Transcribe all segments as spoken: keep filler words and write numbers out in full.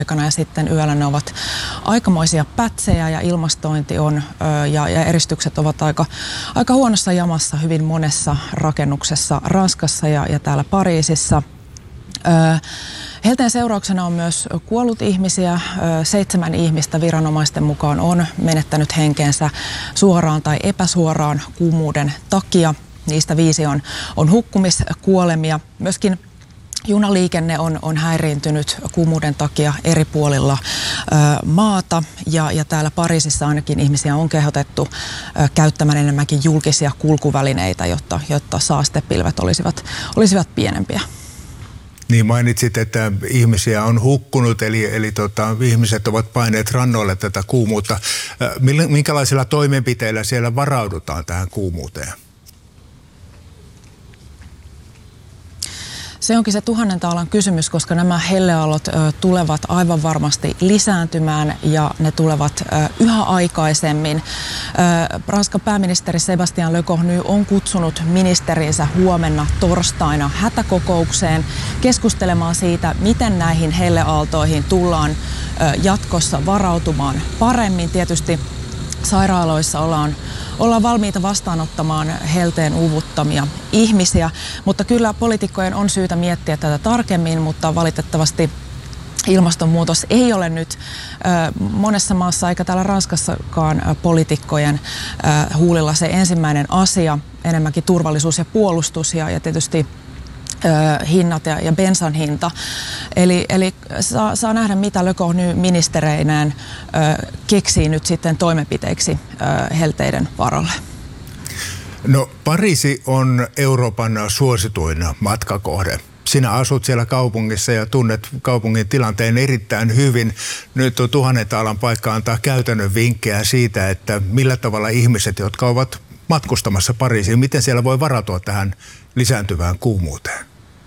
aikana ja sitten yöllä ne ovat aikamoisia pätsejä ja ilmastointi on ja, ja eristykset ovat aika, aika huonossa jamassa hyvin monessa rakennuksessa Ranskassa ja, ja täällä Pariisissa. Helteen seurauksena on myös kuollut ihmisiä. Seitsemän ihmistä viranomaisten mukaan on menettänyt henkeensä suoraan tai epäsuoraan kuumuuden takia. Niistä viisi on, on hukkumiskuolemia. Myöskin junaliikenne on, on häiriintynyt kuumuuden takia eri puolilla ö, maata ja, ja täällä Pariisissa ainakin ihmisiä on kehotettu ö, käyttämään enemmänkin julkisia kulkuvälineitä, jotta, jotta saastepilvet olisivat, olisivat pienempiä. Niin mainitsit, että ihmisiä on hukkunut, eli, eli tota, ihmiset ovat paineet rannoille tätä kuumuutta. Minkälaisilla toimenpiteillä siellä varaudutaan tähän kuumuuteen? Se onkin se tuhannen taalan kysymys, koska nämä helleaallot ö, tulevat aivan varmasti lisääntymään ja ne tulevat ö, yhä aikaisemmin. Ö, Ranskan pääministeri Sébastien Lecornu on kutsunut ministerinsä huomenna torstaina hätäkokoukseen keskustelemaan siitä, miten näihin helleaaltoihin tullaan ö, jatkossa varautumaan paremmin. Tietysti sairaaloissa ollaan Ollaan valmiita vastaanottamaan helteen uuvuttamia ihmisiä, mutta kyllä poliitikkojen on syytä miettiä tätä tarkemmin, mutta valitettavasti ilmastonmuutos ei ole nyt monessa maassa eikä täällä Ranskassakaan poliitikkojen huulilla se ensimmäinen asia, enemmänkin turvallisuus ja puolustus ja, ja tietysti hinnat ja, ja bensan hinta. Eli, eli saa, saa nähdä, mitä Lecornu ministereinään ö, keksii nyt sitten toimenpiteiksi ö, helteiden varalle. No Pariisi on Euroopan suosituin matkakohde. Sinä asut siellä kaupungissa ja tunnet kaupungin tilanteen erittäin hyvin. Nyt on tuhannen taalan paikka antaa käytännön vinkkejä siitä, että millä tavalla ihmiset, jotka ovat matkustamassa Pariisiin, miten siellä voi varautua tähän lisääntyvään kuumuuteen?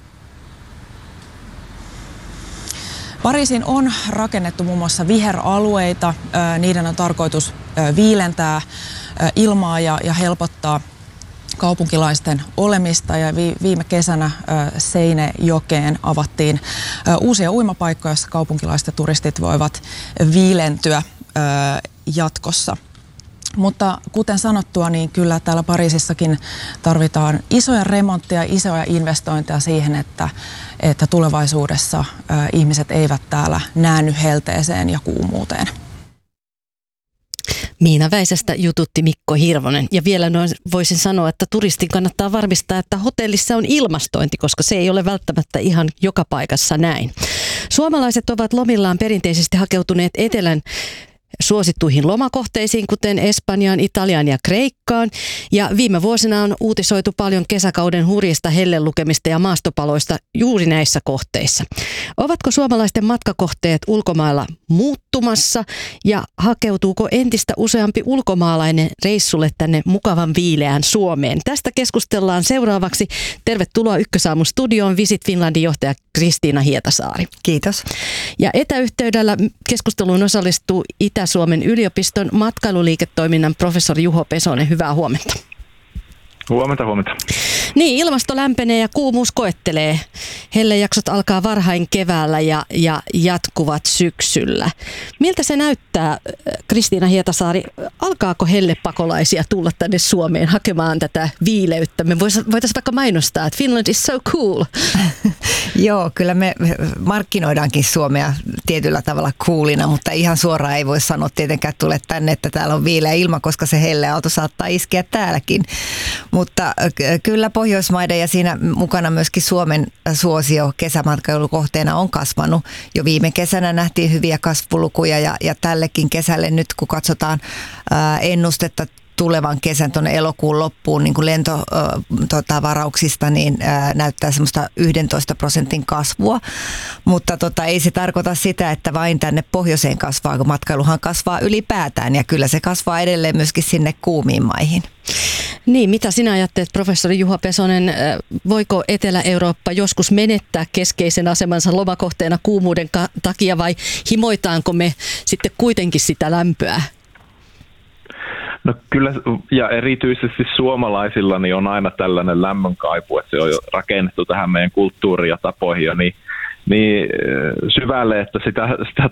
Pariisiin on rakennettu muun muassa viheralueita. Niiden on tarkoitus viilentää ilmaa ja, ja helpottaa kaupunkilaisten olemista. Ja viime kesänä Seinäjokeen avattiin uusia uimapaikkoja, joissa kaupunkilaiset ja turistit voivat viilentyä jatkossa. Mutta kuten sanottua, niin kyllä täällä Pariisissakin tarvitaan isoja remontteja, isoja investointeja siihen, että, että tulevaisuudessa ä, ihmiset eivät täällä näänny helteeseen ja kuumuuteen. Miina Väisästä jututti Mikko Hirvonen. Ja vielä noin voisin sanoa, että turistin kannattaa varmistaa, että hotellissa on ilmastointi, koska se ei ole välttämättä ihan joka paikassa näin. Suomalaiset ovat lomillaan perinteisesti hakeutuneet etelän suosittuihin lomakohteisiin, kuten Espanjaan, Italiaan ja Kreikkaan. Ja viime vuosina on uutisoitu paljon kesäkauden hurjista hellelukemista ja maastopaloista juuri näissä kohteissa. Ovatko suomalaisten matkakohteet ulkomailla muuttumassa ja hakeutuuko entistä useampi ulkomaalainen reissulle tänne mukavan viileään Suomeen? Tästä keskustellaan seuraavaksi. Tervetuloa Ykkösaamun studioon Visit Finlandin johtaja Kristiina Hietasaari. Kiitos. Ja etäyhteydellä keskusteluun osallistuu Itä-Suomen yliopiston matkailuliiketoiminnan professori Juho Pesonen. Hyvää huomenta. Huomenta, huomenta. Niin, ilmasto lämpenee ja kuumuus koettelee. Hellejaksot alkaa varhain keväällä ja, ja jatkuvat syksyllä. Miltä se näyttää, Kristiina Hietasaari? Alkaako hellepakolaisia tulla tänne Suomeen hakemaan tätä viileyttä? Me voitaisiin vaikka mainostaa, että Finland is so cool. Joo, kyllä me markkinoidaankin Suomea tietyllä tavalla coolina, mutta ihan suoraan ei voi sanoa tietenkään tule tänne, että täällä on viileä ilma, koska se helleaalto saattaa iskeä täälläkin. Mutta kyllä Pohjoismaiden ja siinä mukana myöskin Suomen suosio kesämatkailukohteena on kasvanut. Jo viime kesänä nähtiin hyviä kasvulukuja ja, ja tällekin kesälle nyt kun katsotaan ää, ennustetta tulevan kesän tuonne elokuun loppuun niin kuin lentovarauksista, niin ää, näyttää semmoista yksitoista prosentin kasvua. Mutta tota, ei se tarkoita sitä, että vain tänne pohjoiseen kasvaa, kun matkailuhan kasvaa ylipäätään ja kyllä se kasvaa edelleen myöskin sinne kuumiin maihin. Niin, mitä sinä ajattelet, professori Juha Pesonen, voiko Etelä-Eurooppa joskus menettää keskeisen asemansa lomakohteena kuumuuden takia vai himoitaanko me sitten kuitenkin sitä lämpöä? No kyllä, ja erityisesti suomalaisilla niin on aina tällainen lämmönkaipu, että se on jo rakennettu tähän meidän kulttuuriin ja tapoihin ja niin, niin syvälle, että sitä, sitä